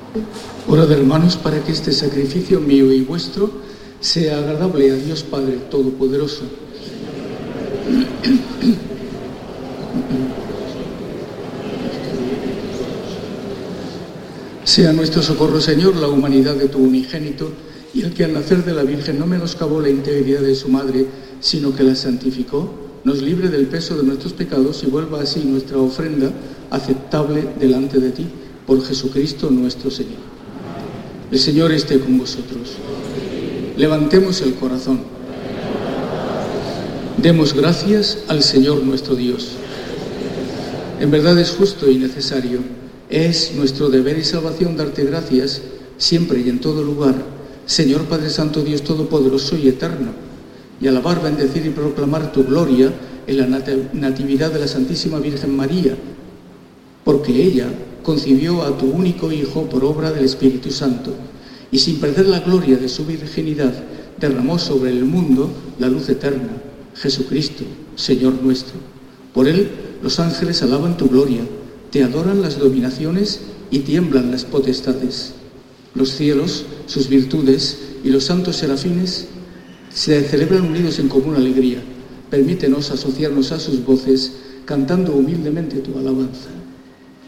Orad, hermanos, para que este sacrificio mío y vuestro sea agradable a Dios Padre Todopoderoso. Sea nuestro socorro, Señor, la humanidad de tu unigénito, y el que al nacer de la Virgen no menoscabó la integridad de su madre, sino que la santificó, nos libre del peso de nuestros pecados y vuelva así nuestra ofrenda aceptable delante de ti, por Jesucristo nuestro Señor. El Señor esté con vosotros. Levantemos el corazón. Demos gracias al Señor nuestro Dios. En verdad es justo y necesario, es nuestro deber y salvación darte gracias, siempre y en todo lugar, Señor Padre Santo, Dios Todopoderoso y Eterno, y alabar, bendecir y proclamar tu gloria en la natividad de la Santísima Virgen María, porque ella concibió a tu único Hijo por obra del Espíritu Santo, y sin perder la gloria de su virginidad, derramó sobre el mundo la luz eterna, Jesucristo, Señor nuestro. Por él los ángeles alaban tu gloria, te adoran las dominaciones y tiemblan las potestades. Los cielos, sus virtudes y los santos serafines se celebran unidos en común alegría. Permítenos asociarnos a sus voces, cantando humildemente tu alabanza.